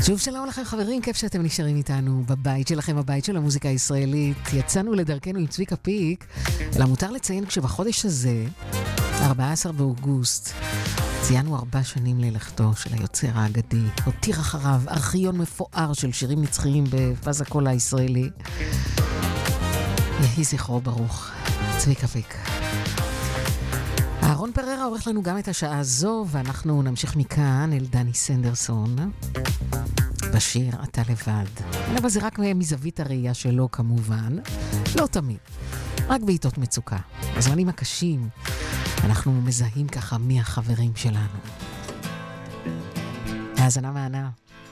שוב שלום לכם חברים, כיף שאתם נשארים איתנו בבית שלכם, הבית של המוזיקה הישראלית. יצאנו לדרכנו עם צביקה פיק, אלא מותר לציין כשבחודש הזה, 14 באוגוסט, ציינו 4 שנים ללכתו של היוצר האגדי, הותיר אחריו ארכיון מפואר של שירים נצחיים בפז הקול הישראלי. יהי זכרו ברוך, צביקה פיק. אהרון פררה עורך לנו גם את השעה הזו, ואנחנו נמשיך מכאן אל דני סנדרסון בשיר אתה לבד. אבל זה רק מזווית הראייה שלו כמובן, לא תמיד, רק בעיתות מצוקה. בזמנים הקשים אנחנו מזהים ככה מי החברים שלנו. האזנה מענה.